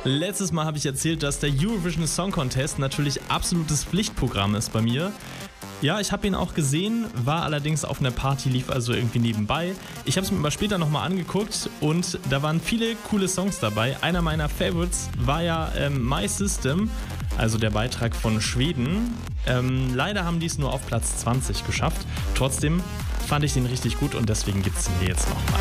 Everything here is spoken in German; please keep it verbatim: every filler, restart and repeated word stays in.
Letztes Mal habe ich erzählt, dass der Eurovision Song Contest natürlich absolutes Pflichtprogramm ist bei mir. Ja, ich habe ihn auch gesehen, war allerdings auf einer Party, lief also irgendwie nebenbei. Ich habe es mir aber später nochmal angeguckt und da waren viele coole Songs dabei. Einer meiner Favorites war ja ähm, My System, also der Beitrag von Schweden. Ähm, leider haben die es nur auf Platz zwanzig geschafft. Trotzdem fand ich den richtig gut und deswegen gibt es den hier jetzt nochmal.